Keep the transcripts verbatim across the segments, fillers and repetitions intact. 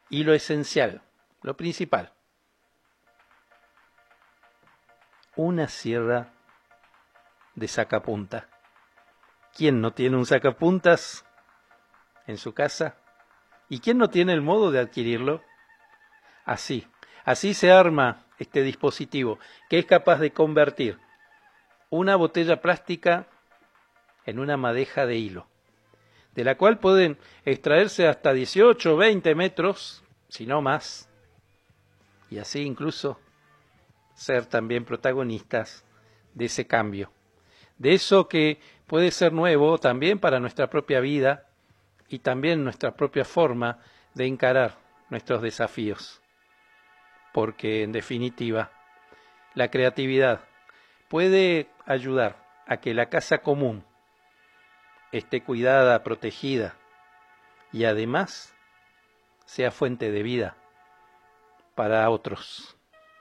Y lo esencial, lo principal, una sierra de sacapunta. ¿Quién no tiene un sacapuntas en su casa? ¿Y quién no tiene el modo de adquirirlo? Así, así se arma este dispositivo, que es capaz de convertir una botella plástica en una madeja de hilo, de la cual pueden extraerse hasta dieciocho o veinte metros, si no más, y así incluso ser también protagonistas de ese cambio, de eso que puede ser nuevo también para nuestra propia vida y también nuestra propia forma de encarar nuestros desafíos. Porque, en definitiva, la creatividad puede ayudar a que la casa común esté cuidada, protegida y además sea fuente de vida para otros.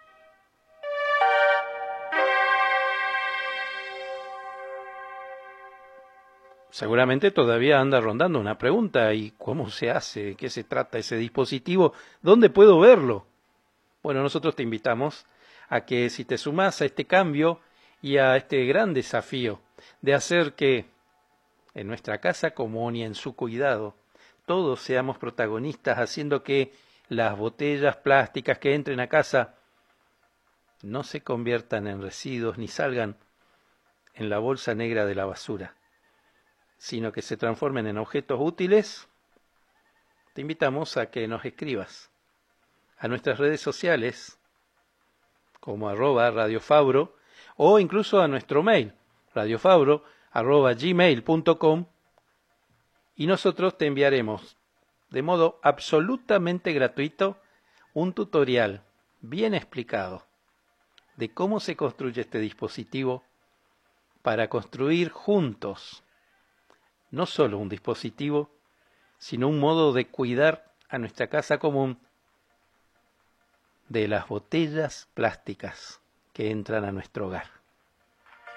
Seguramente todavía anda rondando una pregunta: ¿y cómo se hace? ¿De qué se trata ese dispositivo? ¿Dónde puedo verlo? Bueno, nosotros te invitamos a que si te sumas a este cambio y a este gran desafío de hacer que en nuestra casa común y en su cuidado todos seamos protagonistas, haciendo que las botellas plásticas que entren a casa no se conviertan en residuos ni salgan en la bolsa negra de la basura, sino que se transformen en objetos útiles, te invitamos a que nos escribas a nuestras redes sociales como arroba Radio Fabro o incluso a nuestro mail radiofabro arroba gmail punto com y nosotros te enviaremos de modo absolutamente gratuito un tutorial bien explicado de cómo se construye este dispositivo para construir juntos no solo un dispositivo, sino un modo de cuidar a nuestra casa común de las botellas plásticas que entran a nuestro hogar.